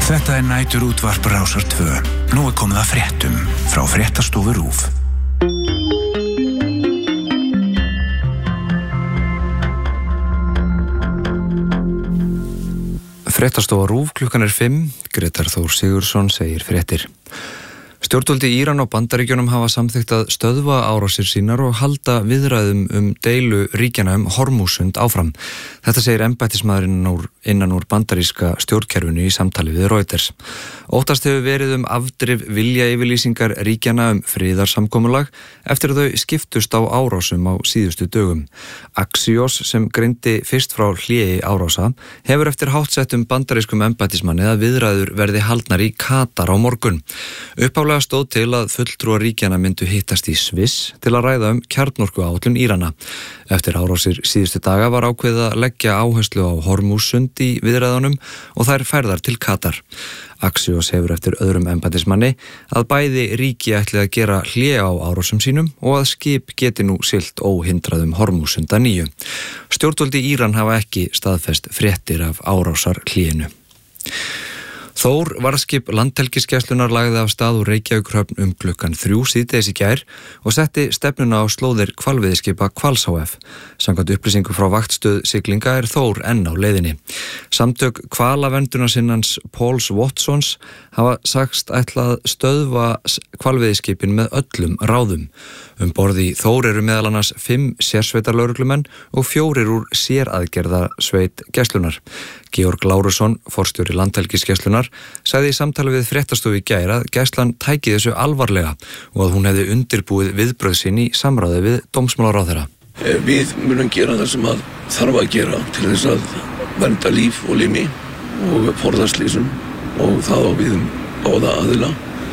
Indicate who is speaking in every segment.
Speaker 1: Þetta nætur útvarp Rásar 2. Nú komið að fréttum frá Fréttastofu RÚV.
Speaker 2: Fréttastofa RÚV, klukkan 5. Grétar Þór Sigurðsson segir fréttir. Stjórnvöld í Íran og Bandaríkjunum hafa samþykkt að stöðva árásir sínar og halda viðræðum deilu ríkjanna Hormúsund áfram. Þetta segir embættismaðurinn innan úr bandaríska stjórnkerfinu í samtali við Reuters. Óttast hefur verið afdrif viljayfirlýsingar ríkjanna friðarsamkomulag eftir að þau skiptust á árásum á síðustu dögum. Axios, sem greindi fyrst frá hléi árása, hefur eftir háttsettum bandarískum embættismanni að viðræður verði haldnar í Katar á morgun. Upphaflega stóð til að fulltrúar ríkjanna myndu hittast í Sviss til að ræða kjarnorkuáætlun Írana. Eftir árásir síðustu daga var ákveðið að leggja áherslu á Hormúsund í viðræðunum og þær færðar til Katar. Axios hefur eftir öðrum embættismanni að bæði ríki ætli að gera hlé á árásum sínum og að skip geti nú siglt óhindrað Hormúsund að nýju. Stjórnvöld í Íran hafa ekki staðfest fréttir af árásar hléinu. Þór varðskip Landhelgisgæslunnar lagði af stað úr Reykjavíkurhöfn klukkan 3 síðdegis í gær og setti stefnuna á slóðir hvalveiðiskipa Hvals hf. Samkvæmt upplýsingu frá vaktstöð siglinga Þór enn á leiðinni. Samtök hvalaverndunarsinnans Pauls Watsons hafa sagst ætlað stöðva hvalveiðiskipin með öllum ráðum. Borð í Þór eru meðal annars 5 sérsveitarlögreglumenn og 4 úr séraðgerðasveit gæslunnar. Georg Lárusson, forstjóri Landhelgisgæslunnar, sagði í samtali við Fréttastofu í gær að gæslan tæki þessu alvarlega og að hún hefði undirbúið viðbrögð sín í samráði við dómsmálaráðherra.
Speaker 3: Við munum gera það sem að þarf að gera til þess að vernda líf og limi og forðast slysum og það á við báða aðila.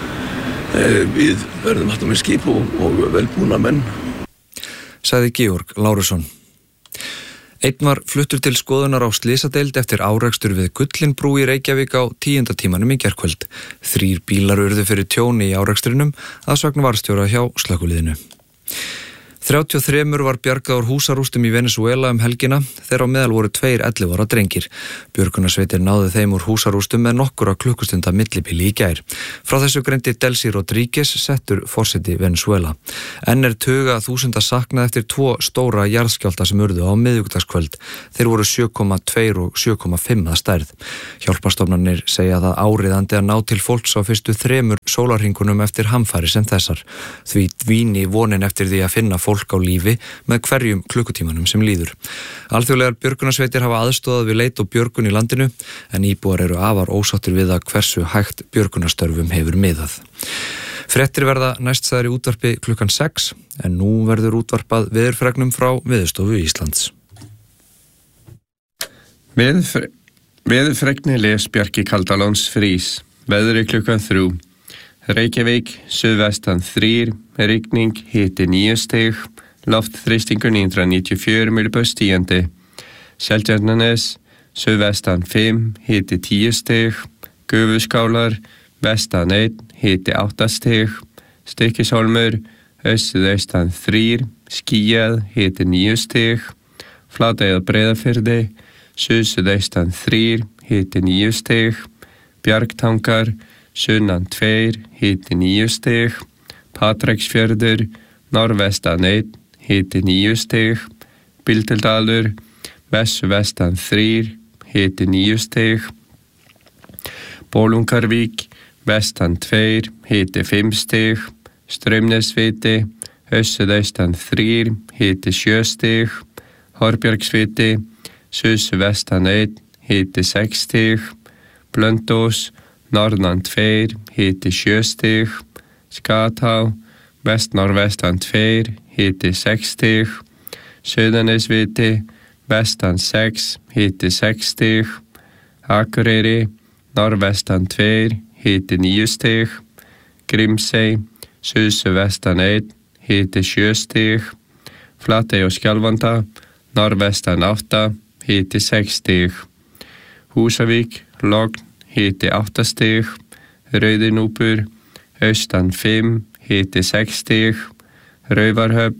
Speaker 3: Við verðum alltaf með skip og velbúna menn,
Speaker 2: sagði Georg Lárusson. Einn var fluttur til skoðunar á slysadeild eftir árekstur við Gullinbrú í Reykjavík á 10. tímanum í gærkvöld. 3 bílar urðu fyrir tjóni í árekstrinum að sögn varðstjóra hjá slökkviliðinu. 33 var bjargað úr húsarústum í Venezuela helgina, þeirra á meðal voru 2 11 ára drengir. Björgunarsveitir náðu þeim úr húsarústum með nokkura klukkustunda millibili í gær. Frá þessu greindi Delcy Rodríguez, settur forseti Venezuela. Enn tuga þúsunda saknað eftir 2 stóra jarðskjálfta sem urðu á miðvikudagskvöld. Þeir voru 7,2 og 7,5 að stærð. Hjálparstofnanir segja það áríðandi að ná til fólks á fyrstu 3 sólarhringunum eftir hamfarir sem þessar. Því dvíni vonin eftir því að finna fólk á lífi með hverjum klukkutímanum sem líður. Alþjóðlegar björgunarsveitir hafa aðstoðað við leit og björgun í landinu en íbúar eru afar ósáttir við að hversu hægt björgunarstörfum hefur miðað. Fréttir verða næstsæðar í útvarpi klukkan 6 en nú verður útvarpað veðurfregnum frá Veðurstofu Íslands.
Speaker 4: Veðurfregni les Bjarki Kaldalóns Frís. Veðri klukkan 3. Reykjavík, suðvestan 3, rigning, hiti 9 stig, loftþrýstingur 994 millibörstígandi. Seltjarnarnes, suðvestan 5, hiti 10 stig, Gufuskálar, vestan 1, hiti 8 stig, Stykkishólmur, austan 3, skýjað, hiti 9 stig, Flatey og Breiðafirði, suðaustan 3, hiti 9 stig, Bjargtangar, sunnan 2, hiti 9 stig, Patreksfjörður, norðvestan 1, hiti 9 stig, Bíldudalur, vestan 3, hiti 9 stig, Bolungarvík, vestan 2, hiti 5 stig, Straumnesviti, austan 3, hiti 7 stig, Horbjargsviti, suðvestan 1, hiti 6 stig, Blöndós, norðan 2, hiti 7 stig, Skatá, vestnorðvestan 2, hiti 6 stig, Suðurnesviti, vestan 6, hiti 6 stig, Akureyri, norðvestan 2, hiti 9 stig, Grímsey, suðvestan 1, hiti 7 stig, Flatey og Skjálfanda, norðvestan 8, hiti 6 stig, Húsavík, logn, hiti 8 stig, Rauðinúpur, austan 5, hiti 6 stig, Raufarhöfn,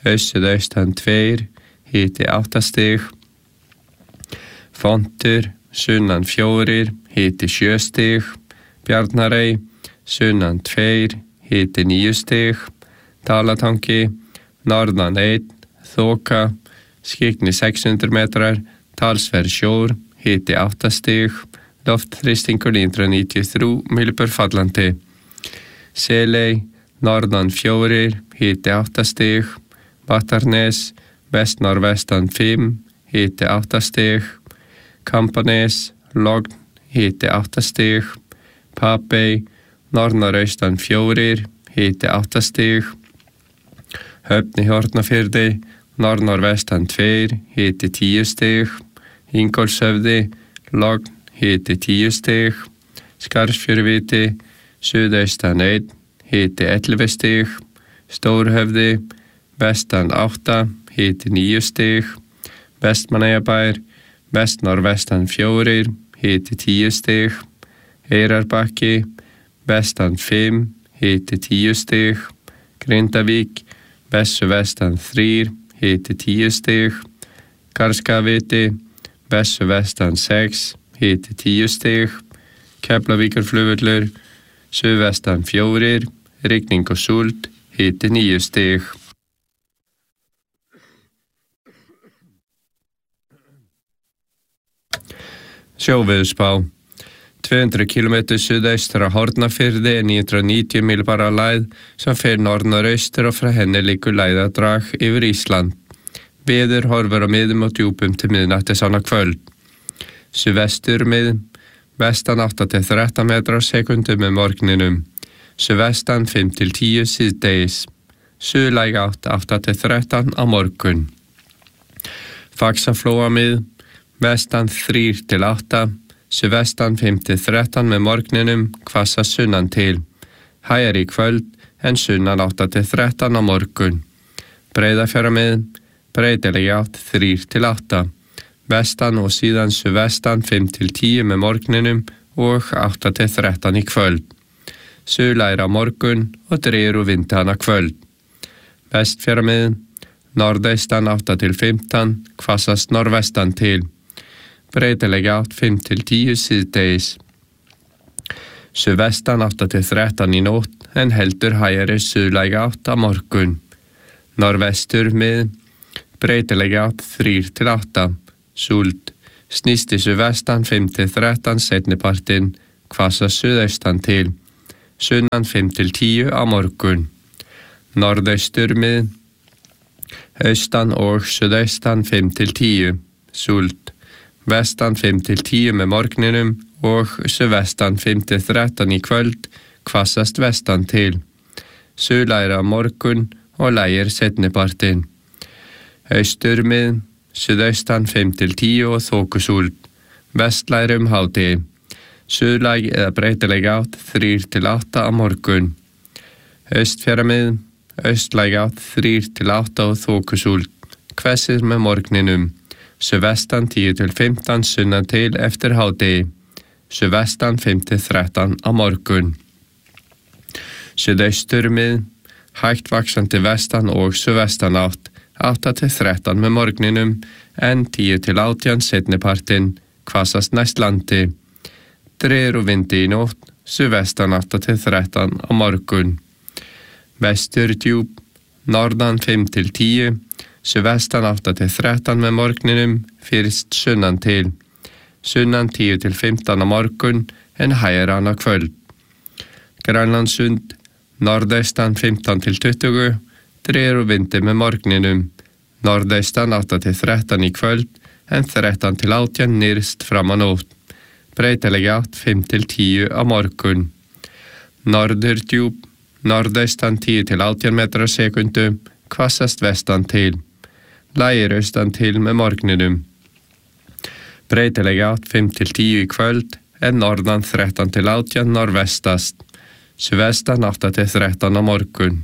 Speaker 4: austan 2, hiti 8 stig, Fontur, sunnan 4, hiti 7 stig, Bjarnarey, sunnan 2, hiti 9 stig, Dalatangi, norðan 1, þoka, skyggni 600 metrar, talsverð sjór, hiti 8 stig, loftþrýstingur 993 millibur fallandi. Seley, norðan 4, hiti 8 stig, Vattarnes, vest-norðvestan 5, hiti 8 stig, Kampanes, logn, hiti 8 stig, Papey, norðnoraustan 4, hiti 8 stig, Höfn í Hornafirði, norðnorvestan 2, hiti 10 stig, Ingólfshöfði, logn, hiti 10 stig, Skarðsfjöruviti, suðaustan 1, hiti 11 stig, Stórhöfði, vestan 8, hiti 9 stig, Vestmannaeyjabær, vest-norðvestan 4, hiti 10 stig, Eyrarbakki, vestan 5, hiti 10 stig, Grindavík, vestan 3, hiti 10 stig, Garðskagaviti, vestan 6, hiti 10 stig, Keflavíkurflugvöllur, suðvestan 4, rigning og súld, hiti 9 stig. Sjóveðurspá. 200 km suðaustur á Hornafirði 990 millibara lægð sem fer norðnoraustur og frá henni liggur lægðadrag yfir Ísland. Veður horfur á miðum og djúpum til miðnættis annað kvöld. Suðvestur miðum, vestan 8-13 metrar á sekundu með morgninum. Suðvestan 5-10 síðdegis. Suðlæg 8-13 á morgun. Faxaflóa miðum, vestan 3-8, suðvestan 5-13 með morgninum, hvassa sunnan til. Hægari í kvöld en sunnan 8-13 á morgun. Breiðafjarðarmiðum, breytileg átt 3-8. Vestan og síðan suðvestan 5-10 með morgninum og 8-13 í kvöld. Suðlægir á morgun og dregur úr vindi annað kvöld. Vestfjarðarmiðum, norðaustan 8-15, hvassast norðvestan til. Breytileg átt 5-10 síðdegis. Suðvestan 8-13 í nótt en heldur hægari suðlæg átt á morgun. Norðvestur mið, breytileg átt 3-8, súld. Snýst í suðvestan 5-13 seinnipartinn, hvassa suðaustan til. Sunnan 5-10 á morgun. Norðaustur mið, austan og suðaustan 5-10, súld. Vestan 5-10 með morgninum og suðvestan 5-13 í kvöld, hvassast vestan til. Suðlægir á morgun og lægir seinnipartinn. Austur mið, suðaustan 5-10 og þokusúld. Vestlægir hádegi. Suðlæg eða breytileg átt 3-8 á morgun. Austfjarðarmið, austlæg átt 3-8 og þokusúld. Hvessir með morgninum. Suðvestan 10-15 sunnan til eftir hádegi. Suðvestan 5-13 á morgun. Suðaustur mið, hægt vaxandi vestan og suðvestan átt 8-13 með morgninum en 10-18 seinnipartinn, hvassast næst landi. Dregur úr vindi í nótt, suðvestan 8-13 á morgun. Vestur djúp, norðan 5-10, suðvestan 8-13 með morgninum, fyrst sunnan til. Sunnan 10-15 á morgun en hægari annað kvöld. Grænlandssund, norðaustan 15-20, dregur úr vindi með morgninum. Norðaustan 8-13 í kvöld en 13-18 nyrst fram á nótt. Breytileg átt 5-10 á morgun. Norður djúp, norðaustan 10-18 metrar á sekundu, hvassast vestan til. Lægir austan til með morgninum. Breytileg átt 5-10 í kvöld en norðan 13-18 norðvestast. Suðvestan 8-13 á morgun.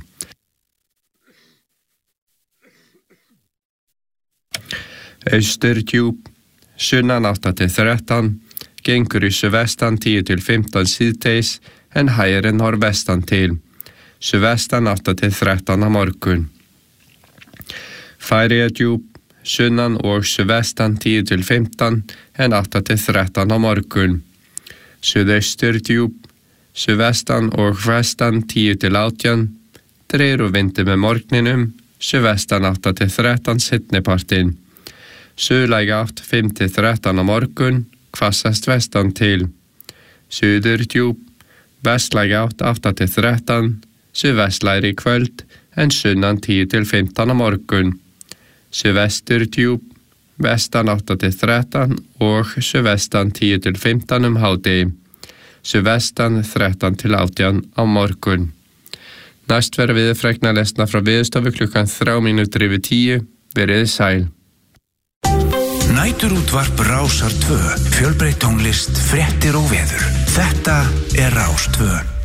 Speaker 4: Austur djúp, sunnan 8-13, gengur í suðvestan 10-15 síðdegis en hægari norðvestan til. Suðvestan 8-13 á morgun. Færeyjadjúp, sunnan og suðvestan 10-15 en 8-13 á morgun. Suðaustur djúp, suðvestan og vestan 10-18, dregur úr vindi með morgninum, suðvestan 8-13 seinnipartinn. Suðlæg átt 5-13 á morgun, hvassast vestan til. Suður djúp, vestlæg átt 8-13, suðvestlægri kvöld en sunnan 10-15 á morgun. Suðvestur djúp, vestan 8-13 og suðvestan 10-15 hádegi. Suðvestan 13-18 á morgun. Næst verður veðurfregna lesna frá Veðurstofu klukkan 9:03, verið sæl.
Speaker 1: Næturútvarp Rásar 2, fjölbreytt tónlist, fréttir og veður. Þetta er Rás 2.